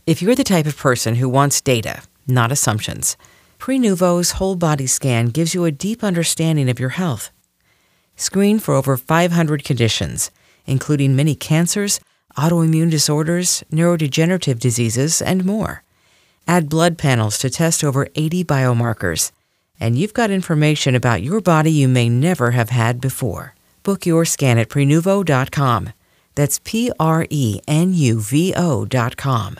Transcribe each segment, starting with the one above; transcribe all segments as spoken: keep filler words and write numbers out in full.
If you're the type of person who wants data, not assumptions, Prenuvo's whole body scan gives you a deep understanding of your health. Screen for over five hundred conditions, including many cancers, autoimmune disorders, neurodegenerative diseases, and more. Add blood panels to test over eighty biomarkers, and you've got information about your body you may never have had before. Book your scan at Prenuvo dot com. That's P R E N U V O dot com.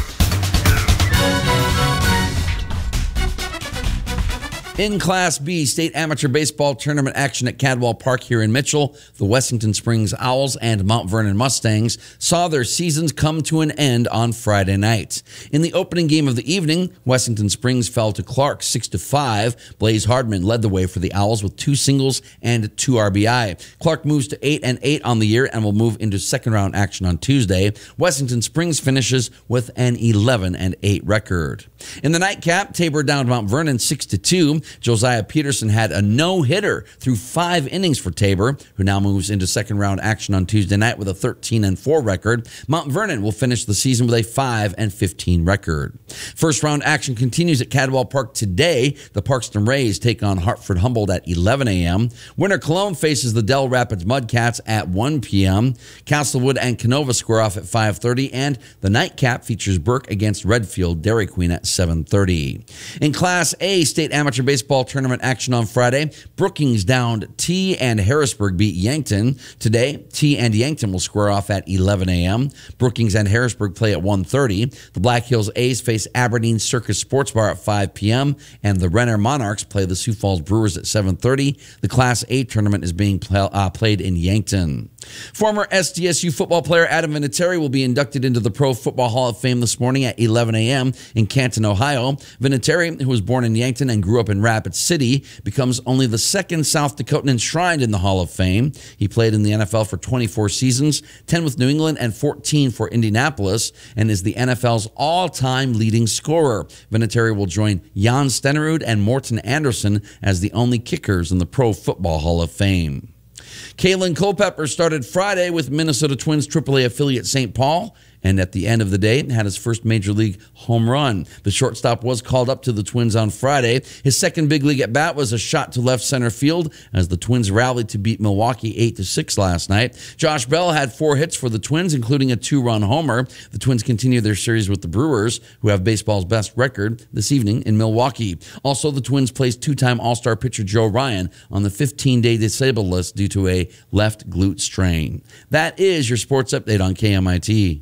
In Class B, state amateur baseball tournament action at Cadwell Park here in Mitchell, the Wessington Springs Owls and Mount Vernon Mustangs saw their seasons come to an end on Friday night. In the opening game of the evening, Wessington Springs fell to Clark six to five. Blaze Hardman led the way for the Owls with two singles and two R B I. Clark moves to eight and eight on the year and will move into second round action on Tuesday. Wessington Springs finishes with an eleven and eight record. In the nightcap, Tabor downed Mount Vernon six to two. Josiah Peterson had a no-hitter through five innings for Tabor, who now moves into second-round action on Tuesday night with a thirteen and four record. Mount Vernon will finish the season with a five and fifteen record. First-round action continues at Cadwell Park today. The Parkston Rays take on Hartford Humboldt at eleven a.m. Winter Cologne faces the Dell Rapids Mudcats at one p.m. Castlewood and Canova square off at five thirty, and the nightcap features Burke against Redfield Dairy Queen at seven thirty. In Class A, state amateur baseball Baseball tournament action on Friday. Brookings downed T and Harrisburg beat Yankton. Today, T and Yankton will square off at eleven a.m. Brookings and Harrisburg play at one thirty. The Black Hills A's face Aberdeen Circus Sports Bar at five p.m. and the Renner Monarchs play the Sioux Falls Brewers at seven thirty. The Class A tournament is being play, uh, played in Yankton. Former S D S U football player Adam Vinatieri will be inducted into the Pro Football Hall of Fame this morning at eleven a.m. in Canton, Ohio. Vinatieri, who was born in Yankton and grew up in Rapid City, becomes only the second South Dakotan enshrined in the Hall of Fame. He played in the N F L for twenty-four seasons, ten with New England and fourteen for Indianapolis, and is the N F L's all-time leading scorer. Vinatieri will join Jan Stenerud and Morton Anderson as the only kickers in the Pro Football Hall of Fame. Kalen Culpepper started Friday with Minnesota Twins triple A affiliate Saint Paul, and at the end of the day had his first major league home run. The shortstop was called up to the Twins on Friday. His second big league at bat was a shot to left center field as the Twins rallied to beat Milwaukee eight to six last night. Josh Bell had four hits for the Twins, including a two-run homer. The Twins continue their series with the Brewers, who have baseball's best record, this evening in Milwaukee. Also, the Twins placed two-time All-Star pitcher Joe Ryan on the fifteen-day disabled list due to a left glute strain. That is your sports update on K M I T.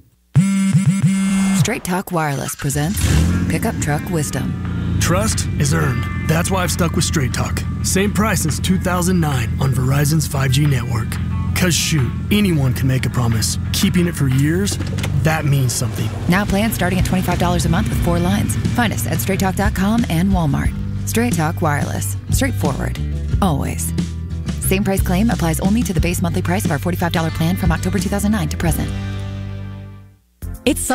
Straight Talk Wireless presents Pickup Truck Wisdom. Trust is earned. That's why I've stuck with Straight Talk. Same price since two thousand nine on Verizon's five G network. Cause shoot, anyone can make a promise. Keeping it for years, that means something. Now plans starting at twenty-five dollars a month with four lines. Find us at straight talk dot com and Walmart. Straight Talk Wireless. Straightforward. Always. Same price claim applies only to the base monthly price of our forty-five dollars plan from October two thousand nine to present. It's